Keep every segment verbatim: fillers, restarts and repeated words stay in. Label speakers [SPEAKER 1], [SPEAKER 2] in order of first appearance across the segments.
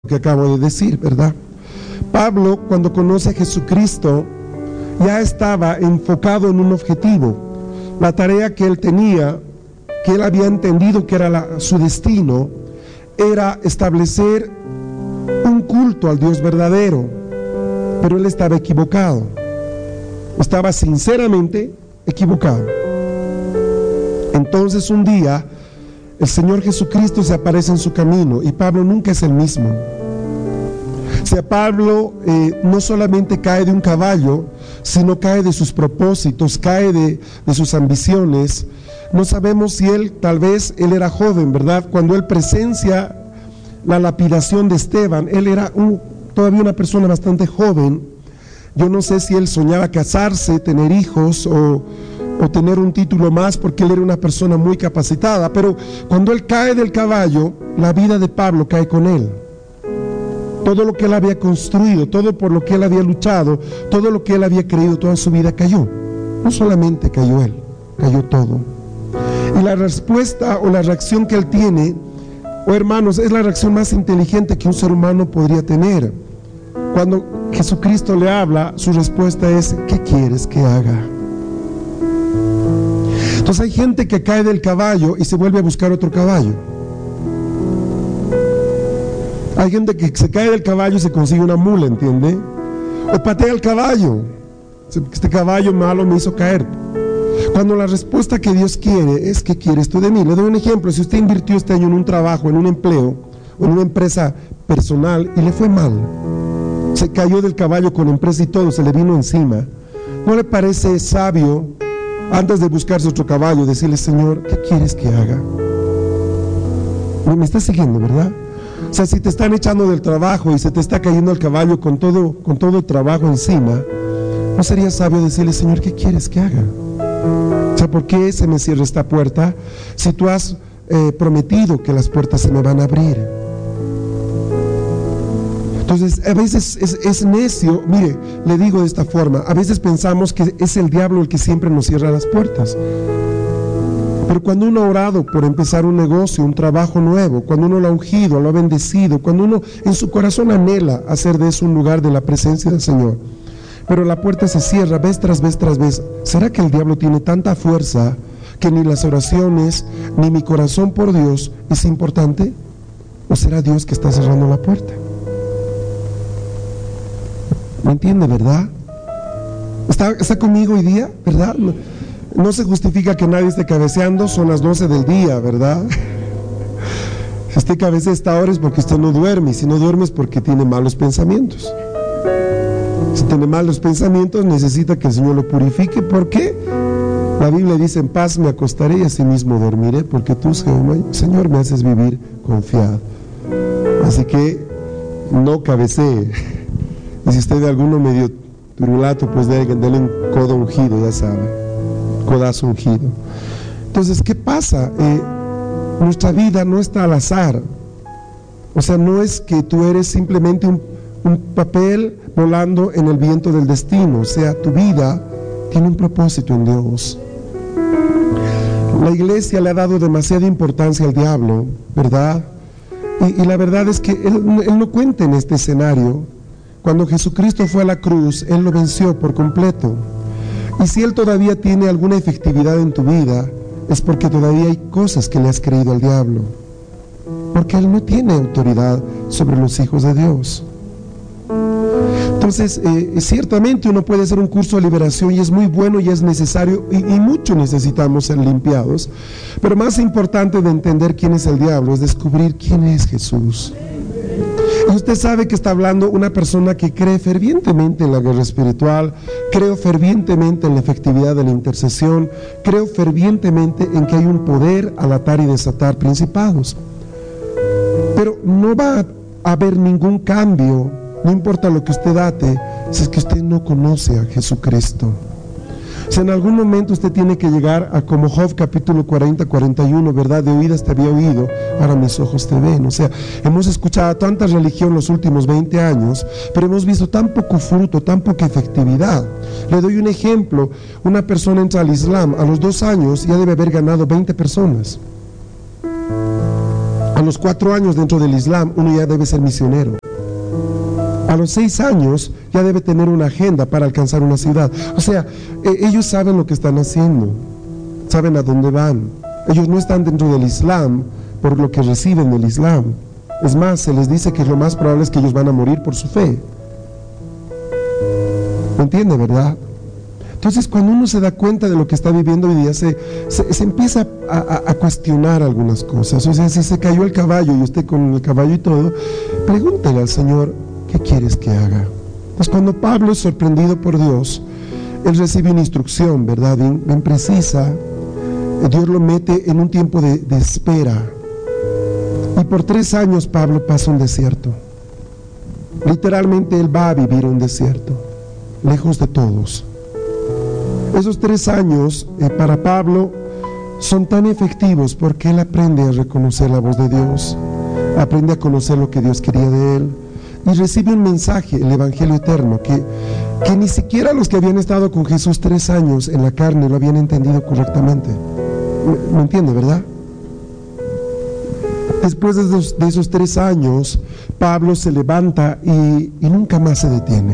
[SPEAKER 1] que acabo de decir, ¿verdad? Pablo, cuando conoce a Jesucristo, ya estaba enfocado en un objetivo. La tarea que él tenía, que él había entendido que era la, su destino, era establecer un culto al Dios verdadero. Pero él estaba equivocado. Estaba sinceramente equivocado. Entonces un día el Señor Jesucristo se aparece en su camino y Pablo nunca es el mismo. O sea, Pablo eh, no solamente cae de un caballo, sino cae de sus propósitos, cae de, de sus ambiciones. No sabemos si él, tal vez él era joven, ¿verdad? Cuando él presencia la lapidación de Esteban, él era un, todavía una persona bastante joven. Yo no sé si él soñaba casarse, tener hijos o, o tener un título más, porque él era una persona muy capacitada, pero cuando él cae del caballo, la vida de Pablo cae con él. Todo lo que él había construido, todo por lo que él había luchado, todo lo que él había creído, toda su vida cayó. No solamente cayó él, cayó todo. Y la respuesta o la reacción que él tiene, oh hermanos, es la reacción más inteligente que un ser humano podría tener. Cuando Jesucristo le habla, su respuesta es: ¿qué quieres que haga? Entonces hay gente que cae del caballo y se vuelve a buscar otro caballo. Hay gente que se cae del caballo y se consigue una mula, ¿entiende? O patea el caballo. Este caballo malo me hizo caer. Cuando la respuesta que Dios quiere es: ¿qué quieres tú de mí? Le doy un ejemplo. Si usted invirtió este año en un trabajo, en un empleo, o en una empresa personal y le fue mal, se cayó del caballo con la empresa y todo, se le vino encima, ¿no le parece sabio, antes de buscarse otro caballo, decirle: Señor, ¿qué quieres que haga? Me está siguiendo, ¿verdad? O sea, si te están echando del trabajo y se te está cayendo el caballo con todo, con todo el trabajo encima, ¿no sería sabio decirle: Señor, ¿qué quieres que haga? O sea, ¿por qué se me cierra esta puerta si tú has eh, prometido que las puertas se me van a abrir? Entonces, a veces es, es necio. Mire, le digo de esta forma: a veces pensamos que es el diablo el que siempre nos cierra las puertas. Pero cuando uno ha orado por empezar un negocio, un trabajo nuevo, cuando uno lo ha ungido, lo ha bendecido, cuando uno en su corazón anhela hacer de eso un lugar de la presencia del Señor, pero la puerta se cierra vez tras vez tras vez, ¿será que el diablo tiene tanta fuerza que ni las oraciones, ni mi corazón por Dios es importante? ¿O será Dios que está cerrando la puerta? ¿Me entiende, verdad? ¿Está, está conmigo hoy día, verdad? No, no se justifica que nadie esté cabeceando, son las doce del día, ¿verdad? Si usted cabecea a esta hora es porque usted no duerme, y si no duerme es porque tiene malos pensamientos. Si tiene malos pensamientos, necesita que el Señor lo purifique. ¿Por qué? La Biblia dice: en paz me acostaré y asimismo dormiré, porque tú, Señor, me haces vivir confiado. Así que no cabecee. Y si usted ve alguno medio turulato, pues déle un codo ungido, ya sabe, codazo ungido. Entonces, ¿qué pasa? Eh, nuestra vida no está al azar. O sea, no es que tú eres simplemente un, un papel volando en el viento del destino. O sea, tu vida tiene un propósito en Dios. La iglesia le ha dado demasiada importancia al diablo, ¿verdad? Y, y la verdad es que él, él no cuenta en este escenario. Cuando Jesucristo fue a la cruz, Él lo venció por completo. Y si Él todavía tiene alguna efectividad en tu vida, es porque todavía hay cosas que le has creído al diablo. Porque Él no tiene autoridad sobre los hijos de Dios. Entonces, eh, ciertamente uno puede hacer un curso de liberación y es muy bueno y es necesario, y, y mucho necesitamos ser limpiados. Pero más importante de entender quién es el diablo es descubrir quién es Jesús. Y usted sabe que está hablando una persona que cree fervientemente en la guerra espiritual, creo fervientemente en la efectividad de la intercesión, creo fervientemente en que hay un poder al atar y desatar principados. Pero no va a haber ningún cambio, no importa lo que usted ate, si es que usted no conoce a Jesucristo. O sea, en algún momento usted tiene que llegar a como Job capítulo cuarenta, cuarenta y uno, ¿verdad? De oídas te había oído, ahora mis ojos te ven. O sea, hemos escuchado tanta religión los últimos veinte años, pero hemos visto tan poco fruto, tan poca efectividad. Le doy un ejemplo: una persona entra al Islam, a los dos años ya debe haber ganado veinte personas. A los cuatro años dentro del Islam, uno ya debe ser misionero. A los seis años ya debe tener una agenda para alcanzar una ciudad. O sea, eh, ellos saben lo que están haciendo, saben a dónde van. Ellos no están dentro del Islam por lo que reciben del Islam. Es más, se les dice que lo más probable es que ellos van a morir por su fe. ¿Me entiende, verdad? Entonces, cuando uno se da cuenta de lo que está viviendo hoy día, se, se, se empieza a, a, a cuestionar algunas cosas. O sea, si se cayó el caballo y usted con el caballo y todo, pregúntele al Señor, ¿qué quieres que haga? Pues cuando Pablo es sorprendido por Dios, él recibe una instrucción, ¿verdad? Bien, bien precisa. Dios lo mete en un tiempo de, de espera. Y por tres años Pablo pasa un desierto. Literalmente él va a vivir un desierto, lejos de todos. Esos tres años eh, para Pablo son tan efectivos porque él aprende a reconocer la voz de Dios, aprende a conocer lo que Dios quería de él y recibe un mensaje, el Evangelio eterno, que, que ni siquiera los que habían estado con Jesús tres años en la carne lo habían entendido correctamente. ¿Me, me entiende, verdad? Después de esos, de esos tres años, Pablo se levanta y, y nunca más se detiene.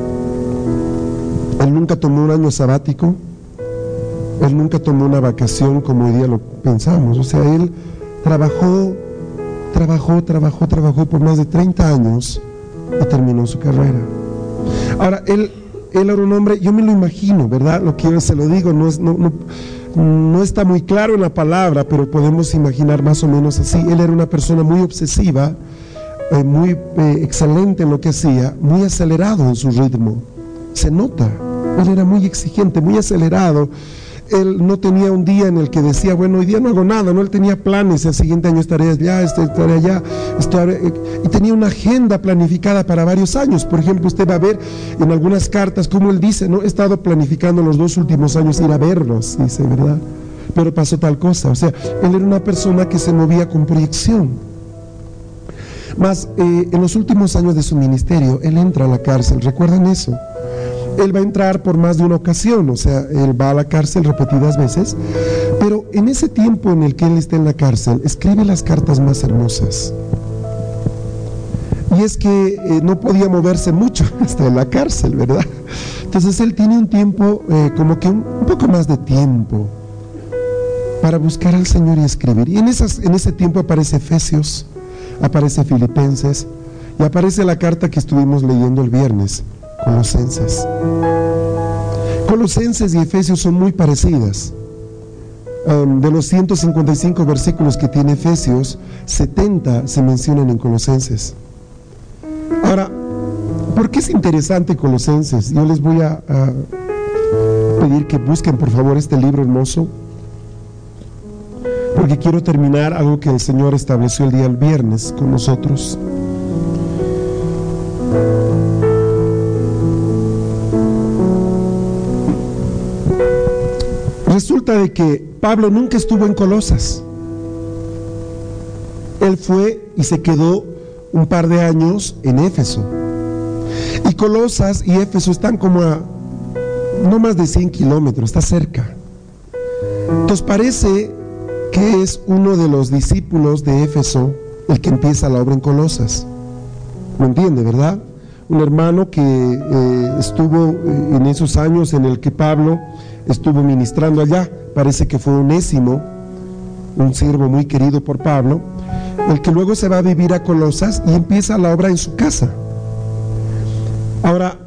[SPEAKER 1] Él nunca tomó un año sabático, él nunca tomó una vacación como hoy día lo pensamos. O sea, él trabajó, trabajó, trabajó, trabajó por más de treinta años y terminó su carrera. Ahora, él, él era un hombre, yo me lo imagino, ¿verdad? Lo que yo se lo digo, no es... No, no, No está muy claro en la palabra, pero podemos imaginar más o menos así. Él era una persona muy obsesiva, eh, muy eh, excelente en lo que hacía, muy acelerado en su ritmo. Se nota, él era muy exigente, muy acelerado. Él no tenía un día en el que decía, bueno, hoy día no hago nada, no, él tenía planes, el siguiente año estaré allá, estaré allá, estaré, y tenía una agenda planificada para varios años. Por ejemplo, usted va a ver en algunas cartas como él dice, no, he estado planificando los dos últimos años ir a verlos, dice, ¿verdad? Pero pasó tal cosa. O sea, él era una persona que se movía con proyección. Más, eh, en los últimos años de su ministerio, él entra a la cárcel, ¿recuerdan eso? Él va a entrar por más de una ocasión, o sea, él va a la cárcel repetidas veces, pero en ese tiempo en el que él está en la cárcel, escribe las cartas más hermosas. Y es que eh, no podía moverse mucho hasta en la cárcel, ¿verdad? Entonces él tiene un tiempo, eh, como que un, un poco más de tiempo para buscar al Señor y escribir. Y en, esas, en ese tiempo aparece Efesios, aparece Filipenses y aparece la carta que estuvimos leyendo el viernes, Colosenses. Colosenses y Efesios son muy parecidas. Um, de los ciento cincuenta y cinco versículos que tiene Efesios, setenta se mencionan en Colosenses. Ahora, ¿por qué es interesante Colosenses? Yo les voy a, a pedir que busquen por favor este libro hermoso, porque quiero terminar algo que el Señor estableció el día del viernes con nosotros. Resulta de que Pablo nunca estuvo en Colosas. Él fue y se quedó un par de años en Éfeso. Y Colosas y Éfeso están como a no más de cien kilómetros, está cerca. Entonces parece que es uno de los discípulos de Éfeso el que empieza la obra en Colosas. ¿Me entiende, verdad? Un hermano que eh, estuvo en esos años en el que Pablo estuvo ministrando allá, parece que fue Onésimo, un siervo muy querido por Pablo, el que luego se va a vivir a Colosas y empieza la obra en su casa. Ahora,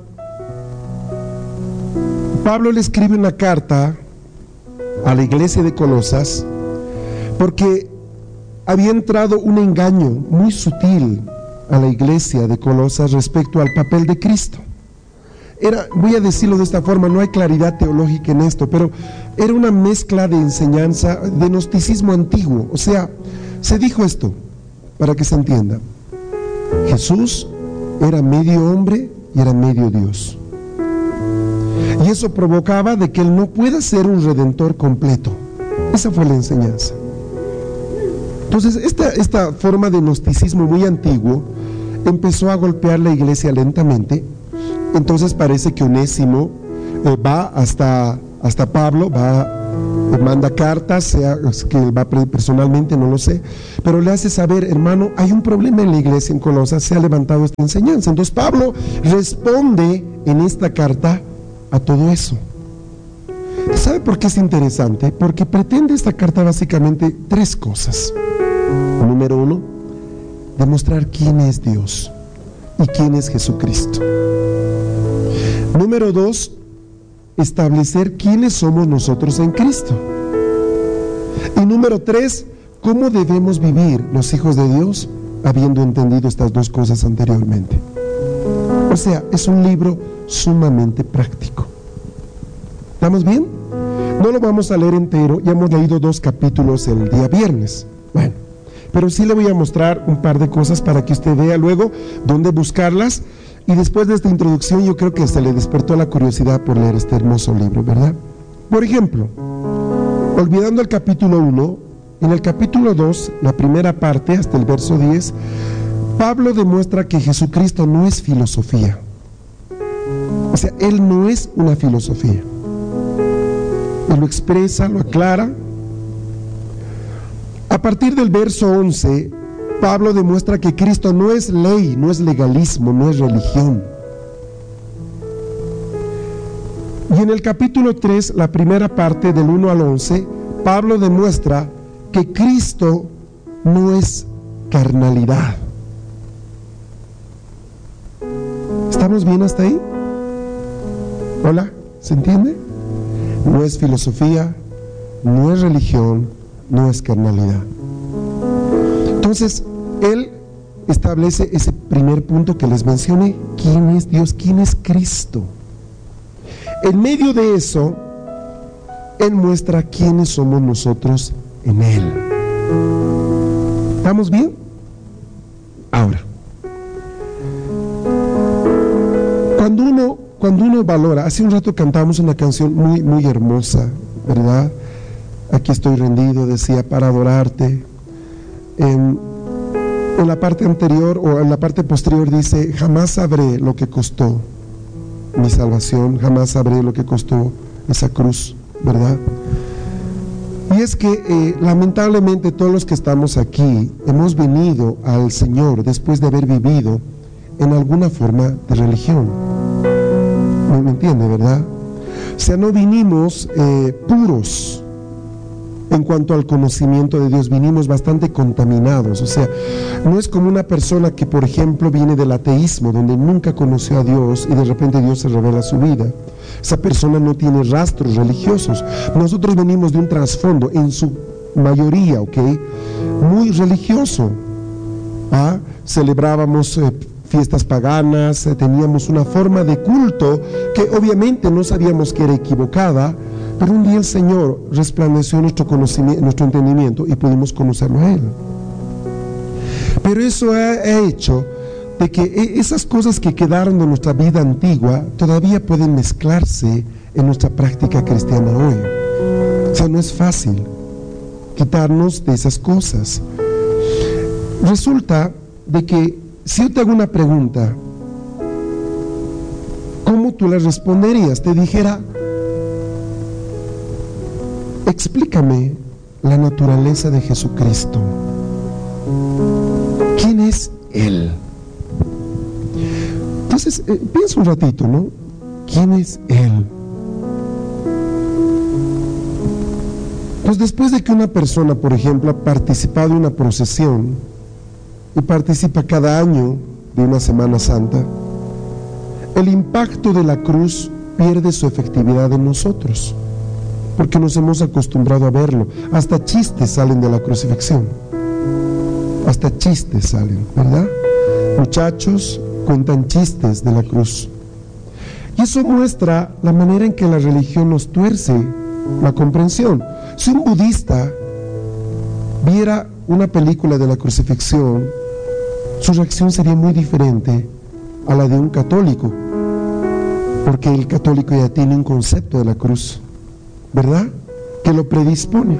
[SPEAKER 1] Pablo le escribe una carta a la iglesia de Colosas porque había entrado un engaño muy sutil a la iglesia de Colosas respecto al papel de Cristo. Era, voy a decirlo de esta forma, no hay claridad teológica en esto, pero era una mezcla de enseñanza, de gnosticismo antiguo. O sea, se dijo esto, para que se entienda: Jesús era medio hombre y era medio Dios. Y eso provocaba de que Él no pueda ser un redentor completo. Esa fue la enseñanza. Entonces, esta, esta forma de gnosticismo muy antiguo empezó a golpear la iglesia lentamente. Entonces parece que Onésimo eh, va hasta, hasta Pablo, va manda cartas, sea que él va personalmente, no lo sé, pero le hace saber, hermano, hay un problema en la iglesia en Colosas, se ha levantado esta enseñanza. Entonces Pablo responde en esta carta a todo eso. ¿Sabe por qué es interesante? Porque pretende esta carta básicamente tres cosas. Número uno, demostrar quién es Dios y quién es Jesucristo. Número dos, establecer quiénes somos nosotros en Cristo. Y número tres, cómo debemos vivir los hijos de Dios habiendo entendido estas dos cosas anteriormente. O sea, es un libro sumamente práctico. ¿Estamos bien? No lo vamos a leer entero, ya hemos leído dos capítulos el día viernes. Bueno, pero sí le voy a mostrar un par de cosas para que usted vea luego dónde buscarlas. Y después de esta introducción yo creo que se le despertó la curiosidad por leer este hermoso libro, ¿verdad? Por ejemplo, olvidando el capítulo uno, en el capítulo dos, la primera parte, hasta el verso diez, Pablo demuestra que Jesucristo no es filosofía. O sea, Él no es una filosofía. Él lo expresa, lo aclara. A partir del verso once, Pablo demuestra que Cristo no es ley, no es legalismo, no es religión. Y en el capítulo tres, la primera parte del uno al once, Pablo demuestra que Cristo no es carnalidad. ¿Estamos bien hasta ahí? ¿Hola? ¿Se entiende? No es filosofía, no es religión, no es carnalidad. Entonces, él establece ese primer punto que les mencioné. ¿Quién es Dios? ¿Quién es Cristo? En medio de eso, él muestra quiénes somos nosotros en Él. ¿Estamos bien? Ahora, cuando uno, cuando uno valora, hace un rato cantábamos una canción muy, muy hermosa, ¿verdad? Aquí estoy rendido, decía, para adorarte. En, en la parte anterior o en la parte posterior dice, jamás sabré lo que costó mi salvación, jamás sabré lo que costó esa cruz, ¿verdad? Y es que eh, lamentablemente todos los que estamos aquí hemos venido al Señor después de haber vivido en alguna forma de religión. ¿Me, me entiende, verdad? O sea, no vinimos eh, puros en cuanto al conocimiento de Dios, vinimos bastante contaminados. O sea, no es como una persona que, por ejemplo, viene del ateísmo, donde nunca conoció a Dios y de repente Dios se revela su vida. Esa persona no tiene rastros religiosos. Nosotros venimos de un trasfondo, en su mayoría, ¿ok?, muy religioso. ¿Ah? Celebrábamos eh, fiestas paganas, eh, teníamos una forma de culto que obviamente no sabíamos que era equivocada, pero un día el Señor resplandeció nuestro conocimiento, nuestro entendimiento y pudimos conocerlo a Él. Pero eso ha, ha hecho de que esas cosas que quedaron de nuestra vida antigua todavía pueden mezclarse en nuestra práctica cristiana hoy. O sea, no es fácil quitarnos de esas cosas. Resulta de que si yo te hago una pregunta, ¿cómo tú la responderías? Te dijera, explícame la naturaleza de Jesucristo. ¿Quién es Él? Entonces, eh, piensa un ratito, ¿no? ¿Quién es Él? Pues después de que una persona, por ejemplo, ha participado en una procesión y participa cada año de una Semana Santa, el impacto de la cruz pierde su efectividad en nosotros, porque nos hemos acostumbrado a verlo. Hasta chistes salen de la crucifixión. Hasta chistes salen, ¿verdad? Muchachos cuentan chistes de la cruz. Y eso muestra la manera en que la religión nos tuerce la comprensión. Si un budista viera una película de la crucifixión, su reacción sería muy diferente a la de un católico, porque el católico ya tiene un concepto de la cruz, ¿verdad?, que lo predispone.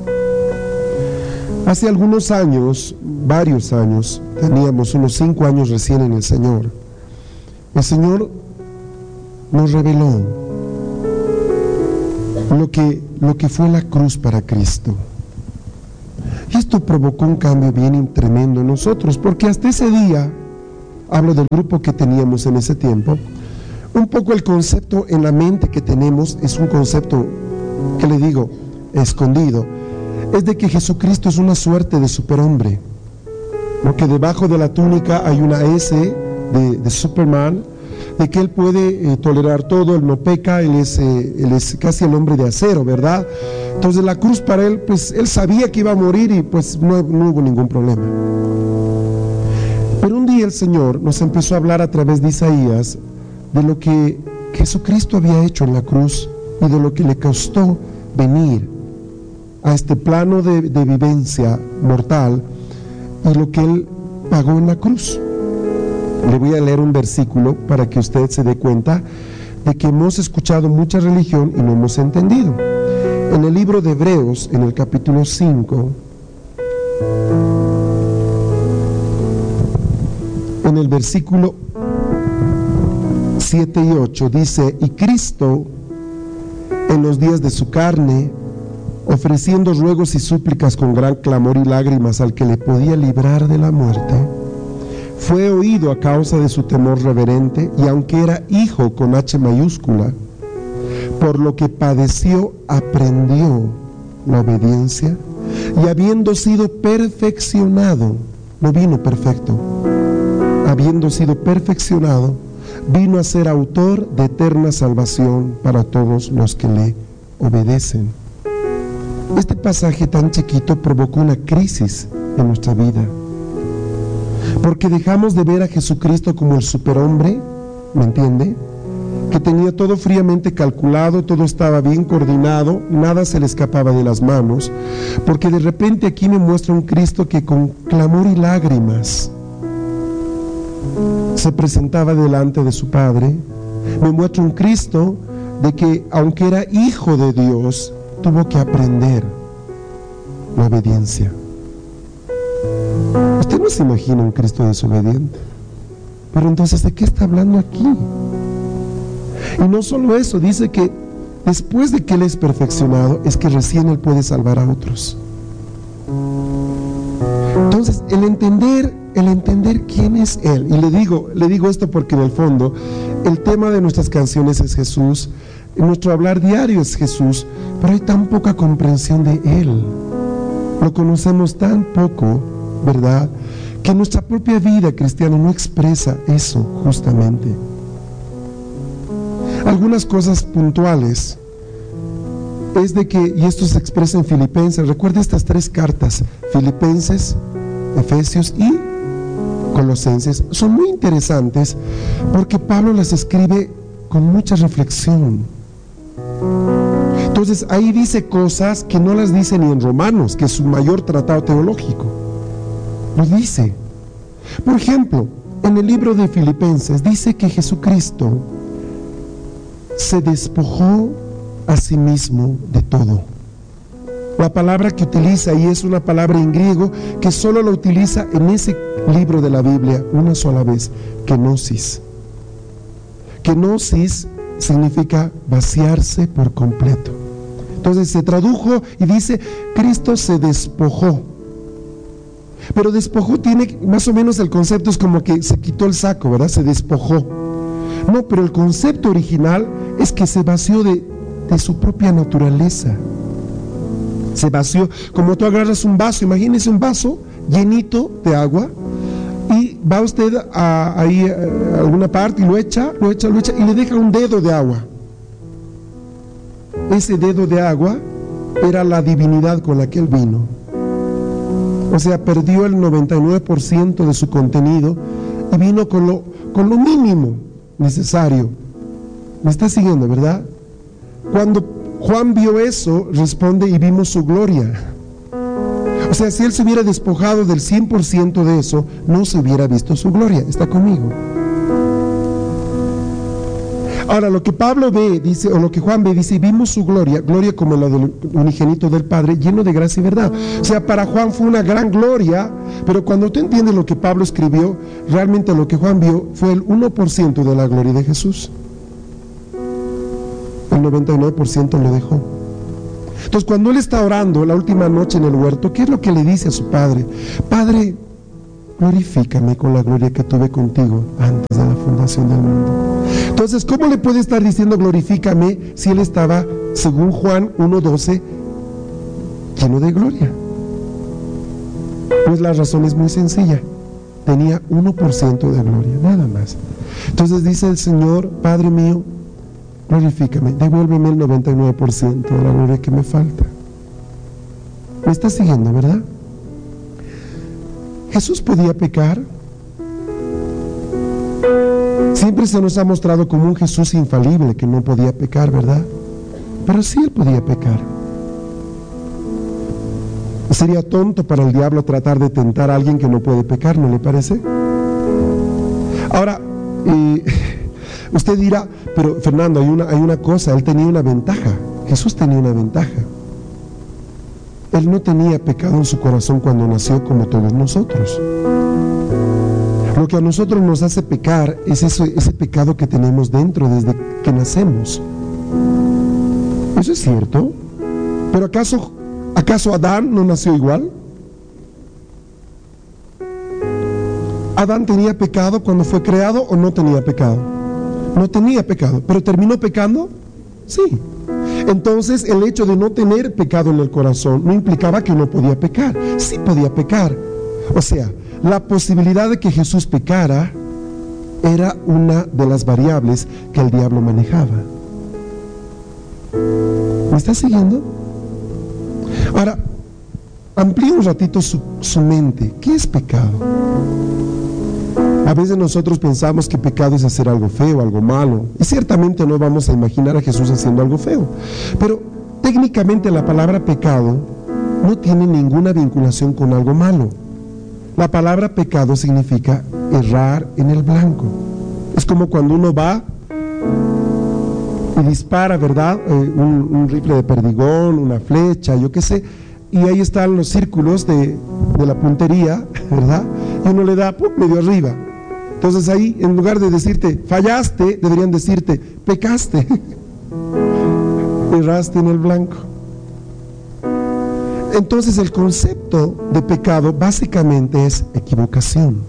[SPEAKER 1] Hace algunos años, varios años, teníamos unos cinco años recién en el Señor, el Señor nos reveló lo que, lo que fue la cruz para Cristo. Y esto provocó un cambio bien tremendo en nosotros, porque hasta ese día, hablo del grupo que teníamos en ese tiempo, un poco el concepto en la mente que tenemos es un concepto, que le digo, escondido, es de que Jesucristo es una suerte de superhombre, porque debajo de la túnica hay una S de, de Superman, de que él puede eh, tolerar todo, él no peca, él es, eh, él es casi el hombre de acero, ¿verdad? Entonces la cruz para él, pues él sabía que iba a morir y pues no, no hubo ningún problema. Pero un día el Señor nos empezó a hablar a través de Isaías de lo que Jesucristo había hecho en la cruz y de lo que le costó venir a este plano de, de vivencia mortal y lo que él pagó en la cruz. Le voy a leer un versículo para que usted se dé cuenta de que hemos escuchado mucha religión y no hemos entendido. En el libro de Hebreos, en el capítulo cinco, en el versículo siete y ocho, dice: y Cristo, en los días de su carne, ofreciendo ruegos y súplicas con gran clamor y lágrimas al que le podía librar de la muerte, fue oído a causa de su temor reverente, y aunque era hijo con H mayúscula, por lo que padeció, aprendió la obediencia, y habiendo sido perfeccionado, no vino perfecto, habiendo sido perfeccionado, vino a ser autor de eterna salvación para todos los que le obedecen. Este pasaje tan chiquito provocó una crisis en nuestra vida, porque dejamos de ver a Jesucristo como el superhombre, ¿me entiende?, que tenía todo fríamente calculado, todo estaba bien coordinado, nada se le escapaba de las manos, porque de repente aquí me muestra un Cristo que con clamor y lágrimas se presentaba delante de su Padre. Me muestra un Cristo de que, aunque era hijo de Dios, tuvo que aprender la obediencia. Usted no se imagina un Cristo desobediente, pero entonces, ¿de qué está hablando aquí? Y no solo eso, dice que después de que Él es perfeccionado, es que recién Él puede salvar a otros. Entonces, el entender, el entender quién es Él, y le digo, le digo esto porque en el fondo, el tema de nuestras canciones es Jesús, nuestro hablar diario es Jesús, pero hay tan poca comprensión de Él, lo conocemos tan poco, ¿verdad?, que nuestra propia vida cristiana no expresa eso justamente. Algunas cosas puntuales es de que, y esto se expresa en Filipenses, recuerda estas tres cartas, Filipenses, Efesios y Colosenses, son muy interesantes porque Pablo las escribe con mucha reflexión. Entonces ahí dice cosas que no las dice ni en Romanos, que es su mayor tratado teológico. Lo dice. Por ejemplo, en el libro de Filipenses dice que Jesucristo se despojó a sí mismo de todo. La palabra que utiliza ahí es una palabra en griego que solo la utiliza en ese libro de la Biblia una sola vez, kenosis. Kenosis significa vaciarse por completo. Entonces se tradujo y dice, Cristo se despojó. Pero despojó tiene más o menos el concepto, es como que se quitó el saco, ¿verdad? Se despojó. No, pero el concepto original es que se vació de, de su propia naturaleza. Se vació, como tú agarras un vaso, imagínese un vaso llenito de agua, y va usted a, ahí a, a alguna parte y lo echa, lo echa, lo echa, y le deja un dedo de agua. Ese dedo de agua era la divinidad con la que él vino. O sea, perdió el noventa y nueve por ciento de su contenido y vino con lo, con lo mínimo necesario. ¿Me está siguiendo, verdad? Cuando Juan vio eso, responde, y vimos su gloria. O sea, si él se hubiera despojado del cien por ciento de eso, no se hubiera visto su gloria. ¿Está conmigo? Ahora, lo que Pablo ve, dice, o lo que Juan ve, dice, vimos su gloria, gloria como la del unigénito del Padre, lleno de gracia y verdad. O sea, para Juan fue una gran gloria, pero cuando tú entiendes lo que Pablo escribió, realmente lo que Juan vio fue el uno por ciento de la gloria de Jesús. El noventa y nueve por ciento lo dejó. Entonces, cuando él está orando la última noche en el huerto, ¿qué es lo que le dice a su padre? Padre, glorifícame con la gloria que tuve contigo antes de la fundación del mundo. Entonces, ¿cómo le puede estar diciendo glorifícame si él estaba, según Juan uno doce, lleno de gloria? Pues la razón es muy sencilla. Tenía uno por ciento de gloria, nada más. Entonces dice el Señor, Padre mío, glorifícame, devuélveme el noventa y nueve por ciento de la gloria que me falta. ¿Me está siguiendo, verdad? ¿Jesús podía pecar? Siempre se nos ha mostrado como un Jesús infalible que no podía pecar, ¿verdad? Pero sí él podía pecar. Sería tonto para el diablo tratar de tentar a alguien que no puede pecar, ¿no le parece? Ahora, eh, usted dirá, pero Fernando, hay una, hay una cosa, él tenía una ventaja. Jesús tenía una ventaja. Él no tenía pecado en su corazón cuando nació como todos nosotros. Lo que a nosotros nos hace pecar es eso, ese pecado que tenemos dentro desde que nacemos. Eso es cierto. Pero ¿acaso, acaso Adán no nació igual? ¿Adán tenía pecado cuando fue creado o no tenía pecado? No tenía pecado, pero ¿terminó pecando? Sí. Entonces el hecho de no tener pecado en el corazón no implicaba que no podía pecar. Sí podía pecar. O sea, la posibilidad de que Jesús pecara era una de las variables que el diablo manejaba. ¿Me está siguiendo? Ahora, amplíe un ratito su, su mente. ¿Qué es pecado? A veces nosotros pensamos que pecado es hacer algo feo, algo malo, y ciertamente no vamos a imaginar a Jesús haciendo algo feo, pero técnicamente la palabra pecado no tiene ninguna vinculación con algo malo. La palabra pecado significa errar en el blanco. Es como cuando uno va y dispara, ¿verdad? Eh, un, un rifle de perdigón, una flecha, yo qué sé, y ahí están los círculos de, de la puntería, ¿verdad? Y uno le da ¡pum!, medio arriba. Entonces ahí, en lugar de decirte fallaste, deberían decirte pecaste. Erraste en el blanco. Entonces el concepto de pecado básicamente es equivocación.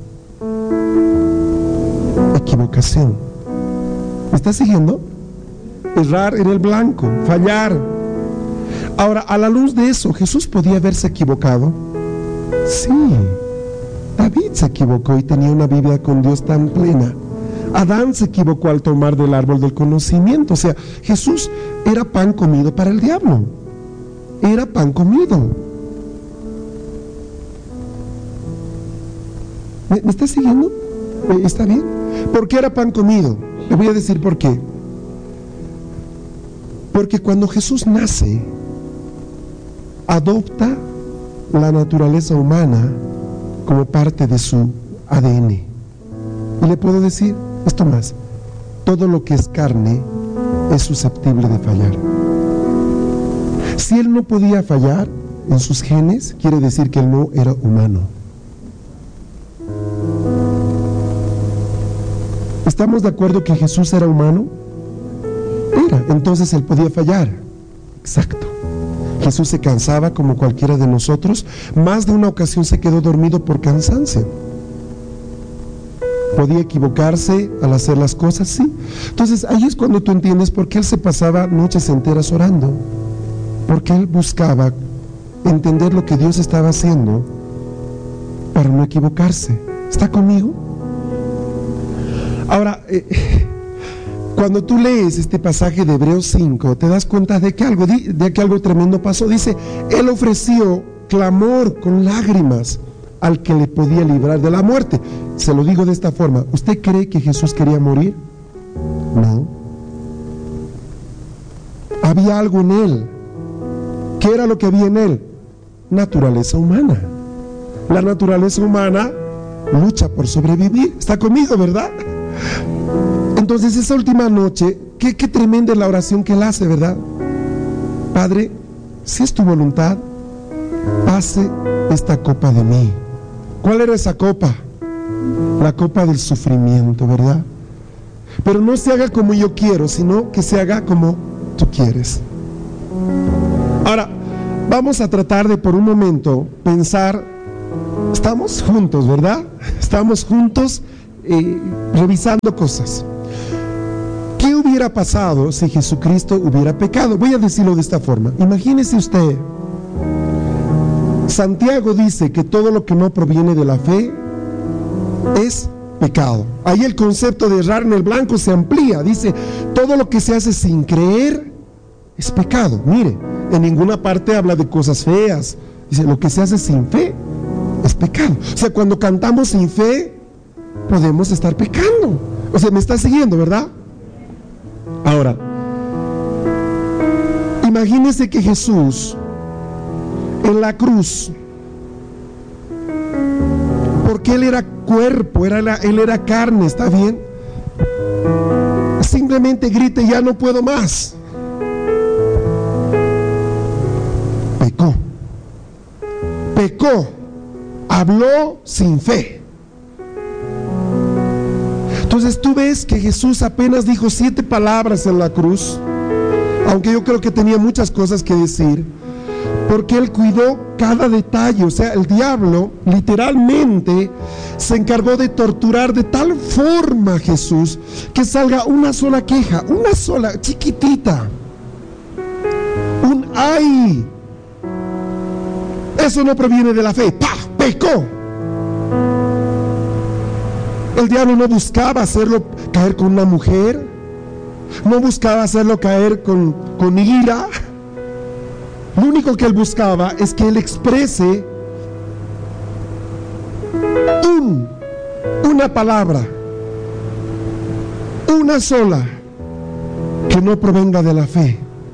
[SPEAKER 1] Equivocación. ¿Me estás siguiendo? Errar en el blanco, fallar. Ahora, a la luz de eso, ¿Jesús podía haberse equivocado? Sí. David se equivocó y tenía una vida con Dios tan plena. Adán se equivocó al tomar del árbol del conocimiento. O sea, Jesús era pan comido para el diablo. Era pan comido. ¿Me, me está siguiendo? ¿Está bien? ¿Por qué era pan comido? Le voy a decir por qué. Porque cuando Jesús nace, adopta la naturaleza humana como parte de su A D N. Y le puedo decir esto más: todo lo que es carne es susceptible de fallar. Si él no podía fallar en sus genes, quiere decir que él no era humano. ¿Estamos de acuerdo que Jesús era humano? Era, entonces él podía fallar. Exacto. Jesús se cansaba como cualquiera de nosotros. Más de una ocasión se quedó dormido por cansancio. ¿Podía equivocarse al hacer las cosas? Sí. Entonces ahí es cuando tú entiendes por qué él se pasaba noches enteras orando. Porque él buscaba entender lo que Dios estaba haciendo para no equivocarse. ¿Está conmigo? Ahora, eh, cuando tú lees este pasaje de Hebreos cinco, te das cuenta de que algo, de que algo tremendo pasó. Dice, él ofreció clamor con lágrimas al que le podía librar de la muerte. Se lo digo de esta forma: ¿usted cree que Jesús quería morir? No. Había algo en él. ¿Qué era lo que había en él? Naturaleza humana. La naturaleza humana lucha por sobrevivir. ¿Está conmigo, verdad? Entonces esa última noche, qué, qué tremenda es la oración que él hace, ¿verdad? Padre, si es tu voluntad, pase esta copa de mí. ¿Cuál era esa copa? La copa del sufrimiento, ¿verdad? Pero no se haga como yo quiero, sino que se haga como tú quieres. Ahora, vamos a tratar de por un momento pensar, estamos juntos, ¿verdad? Estamos juntos eh, revisando cosas. ¿Qué hubiera pasado si Jesucristo hubiera pecado? Voy a decirlo de esta forma. Imagínese usted, Santiago dice que todo lo que no proviene de la fe es pecado. Ahí el concepto de errar en el blanco se amplía. Dice, todo lo que se hace sin creer es pecado. Mire, en ninguna parte habla de cosas feas. Dice, lo que se hace sin fe es pecado. O sea, cuando cantamos sin fe, podemos estar pecando. O sea, me está siguiendo, ¿verdad? Ahora, imagínese que Jesús en la cruz, porque Él era cuerpo, era la, Él era carne, ¿está bien? Simplemente grite, ya no puedo más. Pecó. Pecó. Habló sin fe. Entonces tú ves que Jesús apenas dijo siete palabras en la cruz, aunque yo creo que tenía muchas cosas que decir, porque Él cuidó cada detalle. O sea, el diablo literalmente se encargó de torturar de tal forma a Jesús que salga una sola queja, una sola, chiquitita, un ay. Eso no proviene de la fe. ¡Pah! Pecó. El diablo no buscaba hacerlo caer con una mujer, no buscaba hacerlo caer con, con ira. Lo único que él buscaba es que él exprese un, una palabra, una sola, que no provenga de la fe.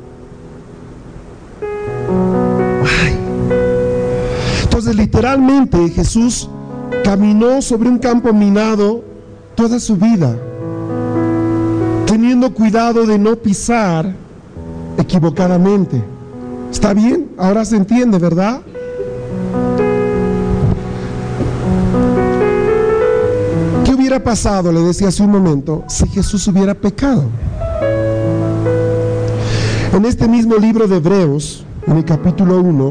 [SPEAKER 1] Ay. Entonces, literalmente, Jesús caminó sobre un campo minado toda su vida, teniendo cuidado de no pisar equivocadamente. ¿Está bien? Ahora se entiende, ¿verdad? ¿Qué hubiera pasado, le decía hace un momento, si Jesús hubiera pecado? En este mismo libro de Hebreos, en el capítulo uno,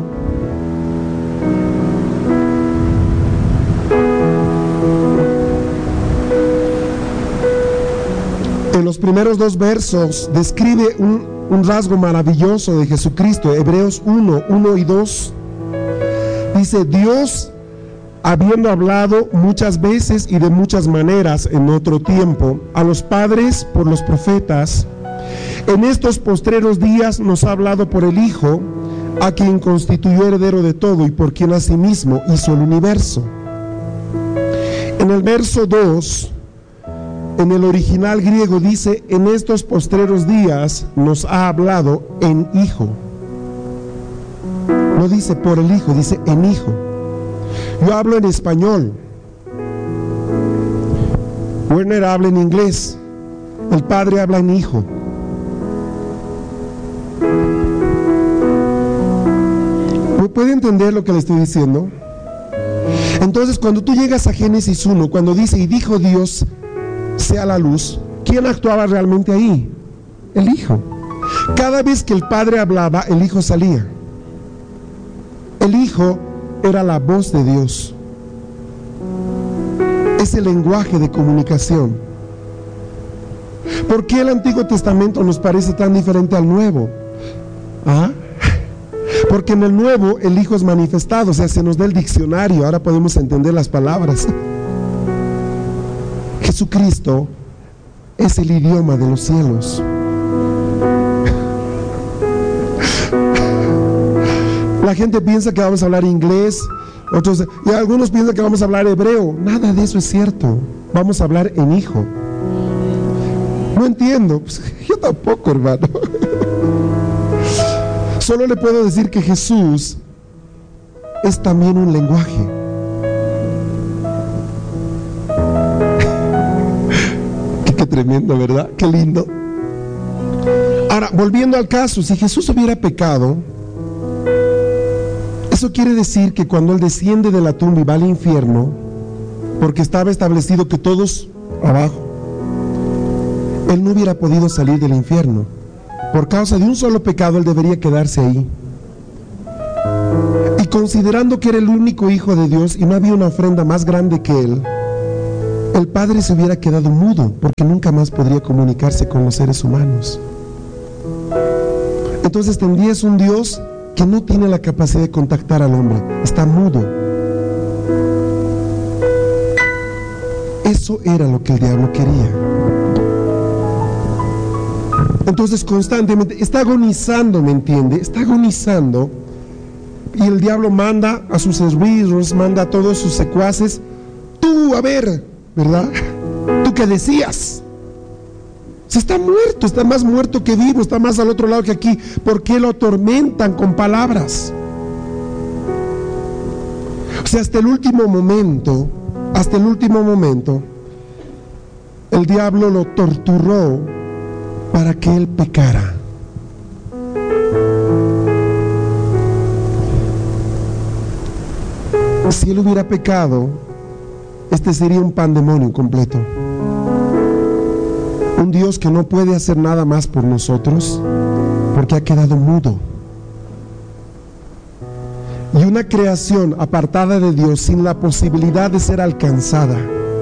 [SPEAKER 1] en los primeros dos versos describe un Un rasgo maravilloso de Jesucristo. Hebreos uno, uno y dos dice, Dios, habiendo hablado muchas veces y de muchas maneras en otro tiempo a los padres por los profetas, en estos postreros días nos ha hablado por el Hijo, a quien constituyó heredero de todo y por quien asimismo hizo el universo. En el verso dos, en el original griego dice, en estos postreros días nos ha hablado en Hijo. No dice por el Hijo, dice en Hijo. Yo hablo en español. Werner habla en inglés. El Padre habla en Hijo. ¿Puede entender lo que le estoy diciendo? Entonces, cuando tú llegas a Génesis uno, cuando dice, y dijo Dios, sea la luz, ¿quién actuaba realmente ahí? El Hijo. Cada vez que el Padre hablaba, el Hijo salía. El Hijo era la voz de Dios. Es el lenguaje de comunicación. ¿Por qué el Antiguo Testamento nos parece tan diferente al Nuevo? ¿Ah? Porque en el Nuevo el Hijo es manifestado, o sea, se nos da el diccionario, ahora podemos entender las palabras. Jesucristo es el idioma de los cielos. La gente piensa que vamos a hablar inglés, otros, y algunos piensan que vamos a hablar hebreo. Nada de eso es cierto. Vamos a hablar en Hijo. No entiendo. Pues, yo tampoco, hermano. Solo le puedo decir que Jesús es también un lenguaje. Qué tremendo, ¿verdad? Qué lindo. Ahora, volviendo al caso, si Jesús hubiera pecado, eso quiere decir que cuando Él desciende de la tumba y va al infierno, porque estaba establecido que todos abajo, Él no hubiera podido salir del infierno. Por causa de un solo pecado, Él debería quedarse ahí. considerando que era el único hijo de Dios y no había una ofrenda más grande que él, el padre se hubiera quedado mudo porque nunca más podría comunicarse con los seres humanos. Entonces tendrías un Dios que no tiene la capacidad de contactar al hombre, está mudo. Eso era lo que el diablo quería. Entonces constantemente está agonizando, ¿me entiende? Está agonizando. Y el diablo manda a sus esbirros, manda a todos sus secuaces. Tú, a ver, ¿verdad? ¿Tú qué decías? Si está muerto, está más muerto que vivo, está más al otro lado que aquí. ¿Por qué lo atormentan con palabras? O sea, hasta el último momento, hasta el último momento, el diablo lo torturó para que él pecara. Si él hubiera pecado, este sería un pandemonio completo. Un Dios que no puede hacer nada más por nosotros porque ha quedado mudo. Y una creación apartada de Dios sin la posibilidad de ser alcanzada.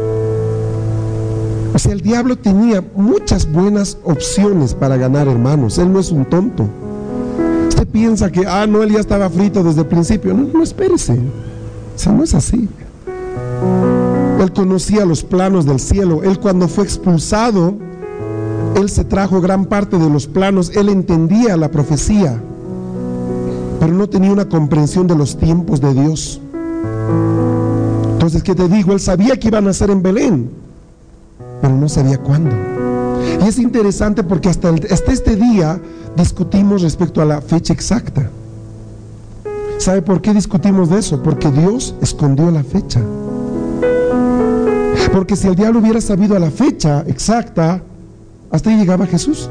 [SPEAKER 1] O sea, el diablo tenía muchas buenas opciones para ganar, hermanos. Él no es un tonto. Usted piensa que, ah, no, él ya estaba frito desde el principio. No, no, espérese. O sea, no es así. Él conocía los planos del cielo. Él, cuando fue expulsado, él se trajo gran parte de los planos. Él entendía la profecía, pero no tenía una comprensión de los tiempos de Dios. Entonces, ¿qué te digo? Él sabía que iban a nacer en Belén, pero no sabía cuándo. Y es interesante porque hasta, el, hasta este día discutimos respecto a la fecha exacta. ¿Sabe por qué discutimos de eso? Porque Dios escondió la fecha. Porque si el diablo hubiera sabido a la fecha exacta, hasta ahí llegaba Jesús.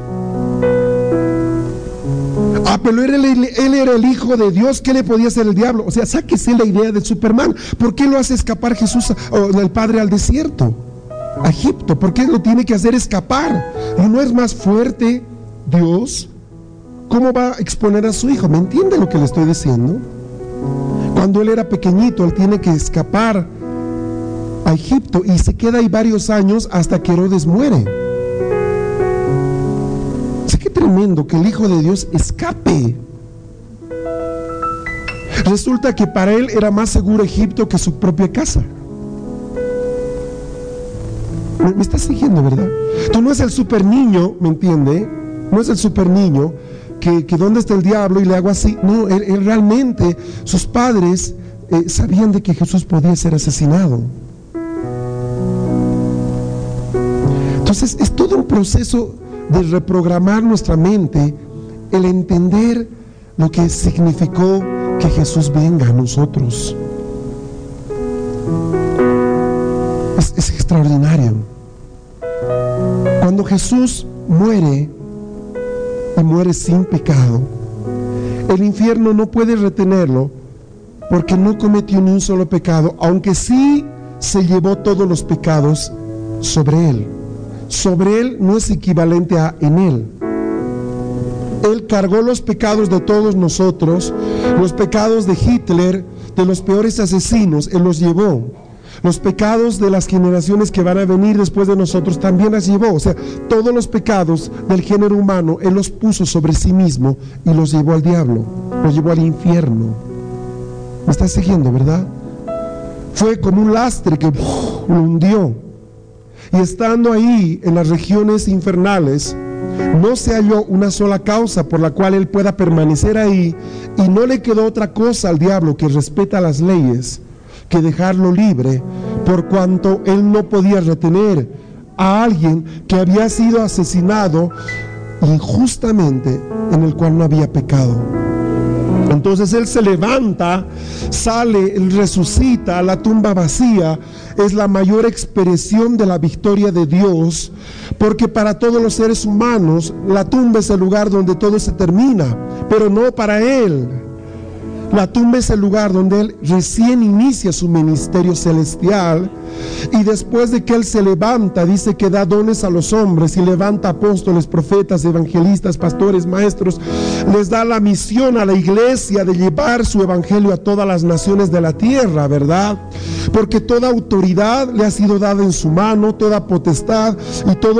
[SPEAKER 1] Ah, pero él, él, él era el hijo de Dios. ¿Qué le podía hacer el diablo? O sea, sáquese la idea de Superman. ¿Por qué lo hace escapar Jesús, o el Padre, al desierto, a Egipto? ¿Por qué lo tiene que hacer escapar? ¿Y no es más fuerte Dios? ¿Cómo va a exponer a su hijo? ¿Me entiende lo que le estoy diciendo? Cuando él era pequeñito, él tiene que escapar a Egipto y se queda ahí varios años hasta que Herodes muere. O sea, qué tremendo que el Hijo de Dios escape. Resulta que para él era más seguro Egipto que su propia casa. ¿Me, me estás siguiendo, verdad? Tú no es el super niño, ¿me entiende? No es el super niño que, que dónde está el diablo y le hago así. No, él, él realmente, sus padres eh, sabían de que Jesús podía ser asesinado. Entonces es todo un proceso de reprogramar nuestra mente, el entender lo que significó que Jesús venga a nosotros. Es, es extraordinario. Cuando Jesús muere, y muere sin pecado, el infierno no puede retenerlo porque no cometió ni un solo pecado, aunque sí se llevó todos los pecados sobre él. Sobre él no es equivalente a en él. Él cargó los pecados de todos nosotros, los pecados de Hitler, de los peores asesinos, él los llevó. Los pecados de las generaciones que van a venir después de nosotros también las llevó. O sea, todos los pecados del género humano él los puso sobre sí mismo y los llevó al diablo, los llevó al infierno. ¿Me estás siguiendo, verdad? Fue como un lastre que ¡puf!, lo hundió. Y estando ahí en las regiones infernales, no se halló una sola causa por la cual él pueda permanecer ahí, y no le quedó otra cosa al diablo, que respeta las leyes, que dejarlo libre, por cuanto él no podía retener a alguien que había sido asesinado injustamente, en el cual no había pecado. Entonces él se levanta, sale, él resucita, la tumba vacía es la mayor expresión de la victoria de Dios, porque para todos los seres humanos la tumba es el lugar donde todo se termina, pero no para él. La tumba es el lugar donde Él recién inicia su ministerio celestial, y después de que Él se levanta, dice que da dones a los hombres y levanta apóstoles, profetas, evangelistas, pastores, maestros. Les da la misión a la iglesia de llevar su evangelio a todas las naciones de la tierra, ¿verdad? Porque toda autoridad le ha sido dada en su mano, toda potestad y todo